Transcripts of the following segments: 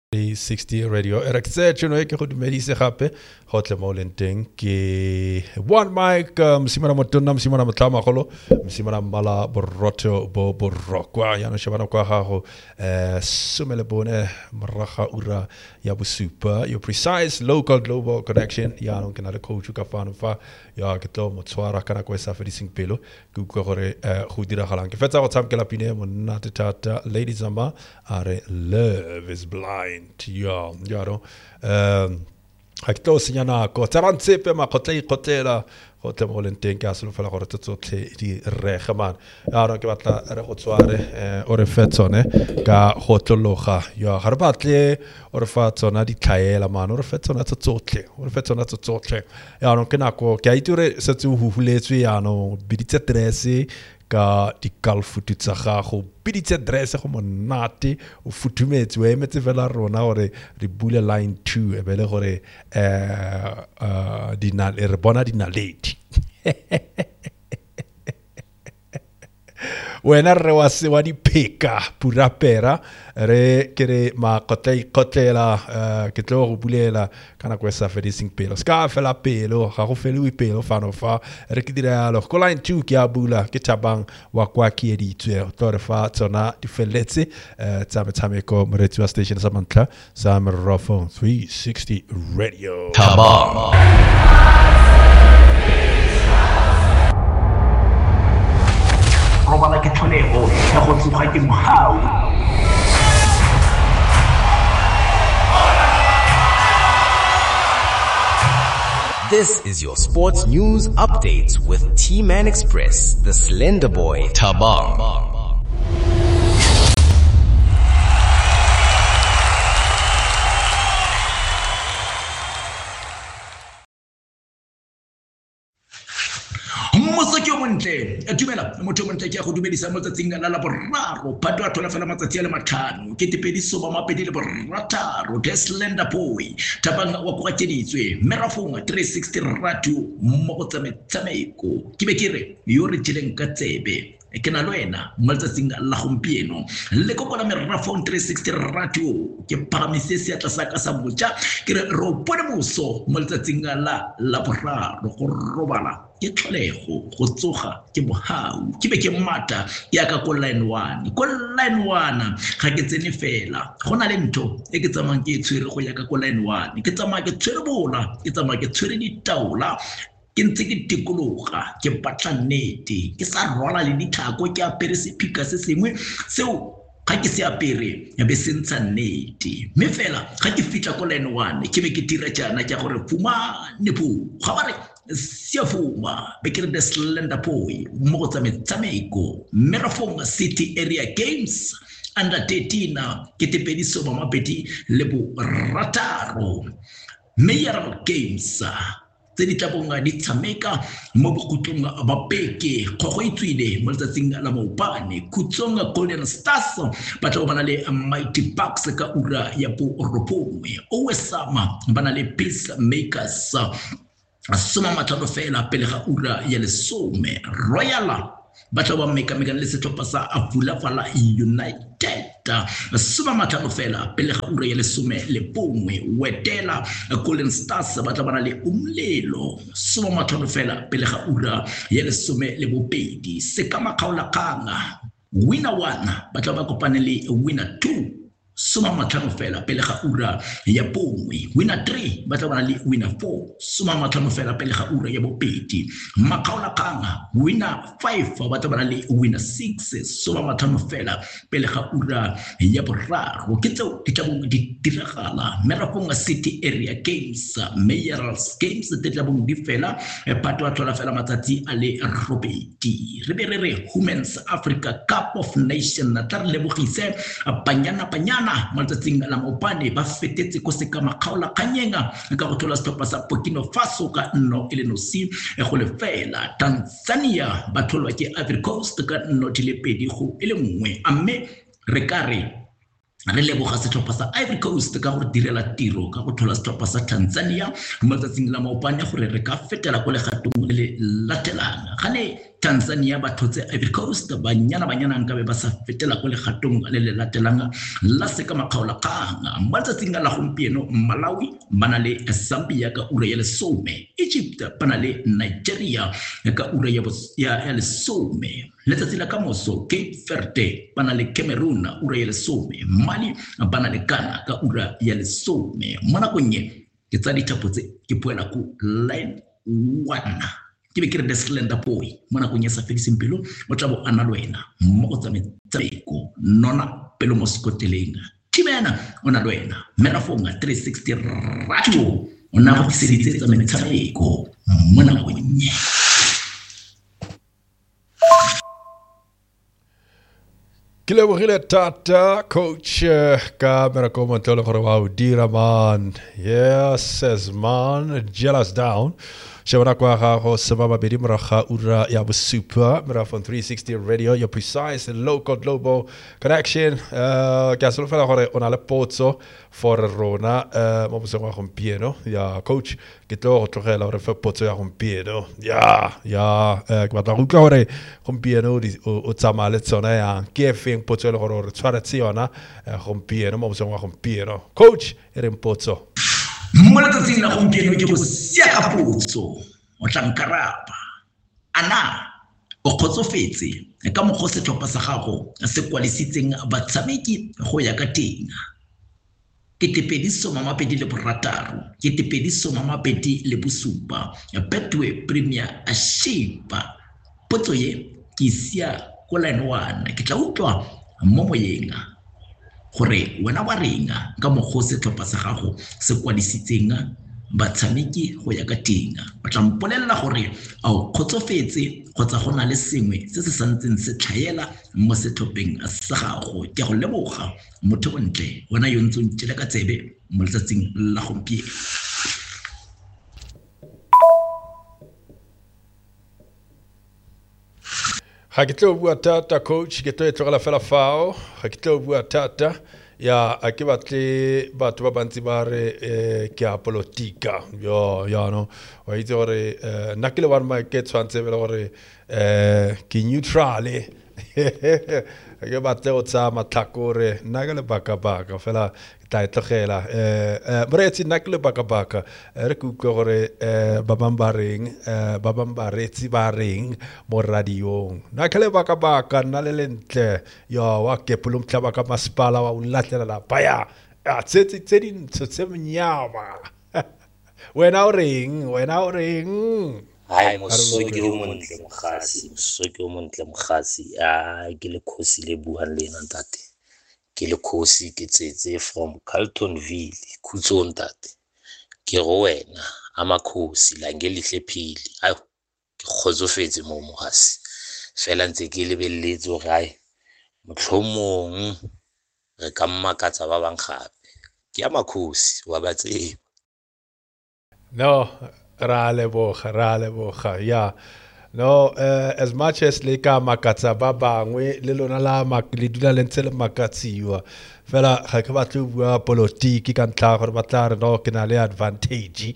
60 radio RXZ tšhono e ke go dumedise gape go tle mo lenteng ke one mic msimana motonna msimana motlamagolo msimana mala borotho bo borokwa ya no shebana kwa gago sumele bone moraga ura ya bosupa your precise local global connection ya no ke na le coach ka fano fa ya ke tlo motswara kana kwa sa fedising pelo ke utlwa gore go dira galang ke fetsa go tsamkela pine monna tata ladies ama are love is blind ya no hakto senyana ko tsarantsepe ma khotla go tle mo lenteng ka selo fela gore tsotlhe di rege man ya no ke batla re go tsware o re fetsone ka go tlologa ya ga re batle o re fa tsona di tlhaela man o re fetsona tsotlhe ya no ke nako ke a iture setse o huhuletswe ya no biditse dress ka di kalfutu tsa gago biditse dress go monate o futumetse o emetse fela rona gore re bule line 2 e bele gore re bona dinaledi wena re wa di pheka purapera re kere ma kotlela ke tlo go bulela kana kwa sa fedising pelo ska fela pelo ga go fele pelo fano fa re ke dira lo ko line 2 ke a bula ke tabang wa kwa ke editswe to re fa tsona di feletse tsameko moretsi wa station sa mantla sa Merofo 360 radio tabang robala ke tlholego ya go tsoga ke mohau This is your sports news updates with T-Man Express, the Slender Boy, Tabang. Mosaki montle dumela motho montle ke go dumedisa motsatsing la boraro phatwa thola fela matsatsi a le matlhano ke tepediso ba mapedi le borataro the Slender Boy tabang wa go keditswe Merafong 360 radio mo go tsameko ke be ke re yo re tšheleng ka tsebe ke na le wena motsatsing la gompieno le go bona Merafong 360 radio ke pharamise se atla sa ka sa botja ke re ro bona moso motsatsing la boraro go robala ke tlholego go tsoga ke mohau ke be ke mata ya ka ko line 1 ga ke tsene fela gona le ntho e ke tsamang ke tshwere go ya ka ko line 1 ke tsamaya ke tshwere bola ke tsamaya ke tshwere ditaola ke ntse ke tikologa ke batla nnete ke sa rwala le dithako ke apere sepika se sengwe seo ga ke se apere ya be sentsha nnete mme fela ga ke fitla ko line 1 ke be ke dira jana ke gore fumane po ga ba re Siafuma bekere the Slender Boy mo go tsameko Merafong City Area Games under 13 ke tepediso ba mapedi le bo rataro Mayoral Games tse di tlabonga di tsameka mo bokutlong ba peke go itswile mo tsatsing la maopane kutsonga Golden Stars ba tla bana le Mighty Bucks ka ura ya bo ropongwe Owesama bana le Peacemakers asoma matlalo fela pele ga ura ya lesome Royal ba tla ba meka le setlhopha sa Avulafala United asoma matlalo fela pele ga ura ya lesome le bongwe Wetela Golden Stars ba tla bana le Umlelo asoma matlalo fela pele ga ura ya lesome le bobedi Sekama Kgaola Kanga Winner 1 ba tla ba kopane le Winner 2 suma matlhano fela pele ga ura ya bongwe Winner 3 ba tla bana le Winner 4 suma matlhano fela pele ga ura ya bobedi Makgaola Kanga Winner 5 ba tla bana le Winner 6 suma matlhano fela pele ga ura ya boraro ke tseo di tla bong di diragala Merafong City Area Games Mayoral Games di tla bong di fela phatwa thola fela matsatsi a le robedi re be re Women's Africa Cup of Nations tla re lebogise panyana matsatsing la maopane ba fetetse ko Sekama Kgaola Kganyenga ka go thola setlhopha sa Burkina Faso ka nno e le nosi go le fela Tanzania ba tholwa ke Ivory Coast ka nno di le pedi go e le nngwe amme re kare re leboga setlhopha sa Ivory Coast ka go direla tiro ka go thola setlhopha sa Tanzania matsatsing la maopane gore re ka fetela go le gatong le latelang gane Tanzania ba thotse Ivory Coast banyana nkabe ba sa fetela go le gatong le le latelang la se ka makgaolakgang matsatsing a la gompieno Malawi bana le Zambia ka ura ya lesome, Egypt bana le Nigeria ka ura ya lesome, letsatsi la kamoso Cape Verde bana le Cameroon ura ya lesome, Mali bana le Ghana ka ura ya lesome. Mona konye ke tsa ditapotse ke poela ku line 1 ke be ke re the Slender Boy mona go nyesa Felix Mpilo o tla bo ana lwena mo go tsameko nona pelo mo skoteleng timena ona lwena Melafonga 360 radio ona go tseditse tsameko mona go nye Ke lebogile tata coach ka merako montolo gore wa o dira man. Yes says man, jealous down. Shebana kwa gago seba mabedi moraga ura ya bo super Merafon 360 radio, your precise and local global connection. Ke a solofela gore o na le potso for rona mo bosong wa gompieno ya coach ke tlo go tlogela gore fe potso ya gompieno ya ke batla go utlwa gore gompieno o tsamaya le tsona yang ke feng potso e le gore re tshwaretse yona gompieno mo bosong wa gompieno coach e reng potso mo letsatsing la gompieno ke go sia ka potso o tla nkaraba ana o kgotsofetse ka mo go setlhopha sa gago se kwalisitseng batshameki go ya ka teng ke tepediso mamapedi le borataro ke tepediso mamapedi le bosupa Betway Premier Ashipa potso ye ke sia ko line 1 ke tla utlwa mo moyeng gore wena wa renga ka mo go setlhopha sa gago se kwalisitseng batshameki go ya ka teng o tla mpolella gore a o kgotsofetse kgotsa go na le sengwe se se santseng se tlhaela mo setlhopheng sa gago ke go leboga motho bontle wena yo ntse ntšhela ka tsebe mo letsatsing la gompieno ga ke tlo bua tata coach ke tlo e tlogela fela fao ga ke tlo bua tata ya a ke batle batho ba bantsi ba re ke a politika yo no wa itse gore nna ke le one my ke tshwantse bele gore ke neutral ke batle go tsaya matlhakore nna ke le baka fela tla tlogela moretsi nna ke le baka re ke utlwe gore ba bang ba retsi ba reng mo radiong nna ke le baka nna le lentle yo wa ke pulumtla baka masipala wa unlatlela la baya tse dintsho tse mnyama wena o reng Hai mosoki o montle mogasi ke le khosi le buang le nna ntate ke le khosi ke tsetse from Carltonville Khutsong ntate ke go wena amakhosi la ngelihle phili ayo ke khotsofetse mo mogasi fela ntse ke lebelletse gore hai motlhomong re ka mmakatsa ba bang gape ke amakhosi wa batseba no ra leboga yeah no as much as le ka makatsa ba bangwe le lona la le dula le ntse le makatsiwa fela ga ke batla bua politiki ka ntla gore batla re no ke na le advantage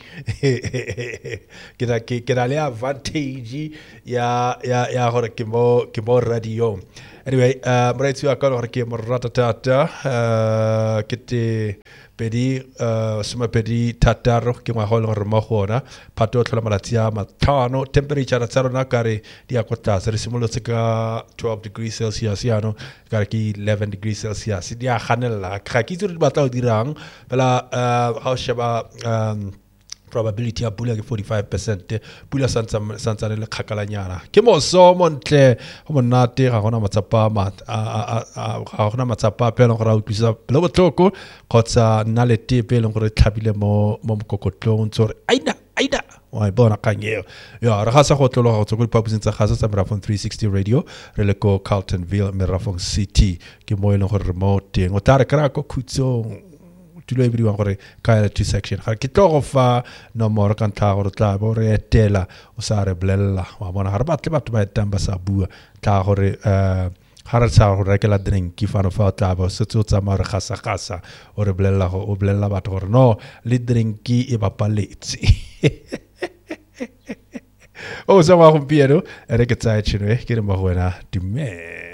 ke na le advantage ya gore ke mo radio anyway moraitsi wa ka gore ke mo rata tata ke te pedi suma pedi tataro ke ngwa go le gore mo gona phato o tlhola malatsi a matlhano temperature tsa rona kare di a kota se re simolotse ka 12 degrees Celsius yano kare ke 11 degrees Celsius di a ganela ga ke itse re batla go dirang fela ha o sheba probability ya pula ke 45% pula santsane le khakalanyana ke moso montle go monate ga gona matsapa ga gona matsapa pele gore a utlwisa le botlhoko kgotsa nna le tepe le gore tlhabile mo mokokotlong tsore aida wa bona kangeo ya re ga sa go tlologa go tsoko dipapusing tsa gasa tsa Merafon 360 radio re le ko Carltonville Merafon City ke mo ile gore remote o tare kra ko Khutsong tulo e bidiwang gore ka two section ga ke tlo go fa nomoro ka ntla gore tla bo re etela o sa re blella wa bona ga re batle batho ba etamba sa bua tla gore ga re sa go rekela drink fano fa tla bo se tso tsama re gasa o re blella batho gore no le drink e bapaletse O sa wa gompieno re ke tsaya tsheno ke re mo go wena dume